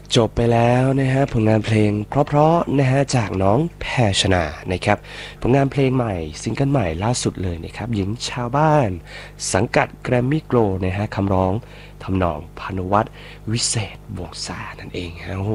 จบไปแล้วนะฮะผลงานเพลงเพราะๆนะฮะจากน้องแพรชนานะครับผลงานเพลงใหม่ซิงเกิลใหม่ล่าสุดเลยนะครับหญิงชาวบ้านสังกัดแกรมมี่โกลด์นะฮะคำร้องทำนองพานุวัฒน์วิเศษวงศ์ศานั่นเองฮะ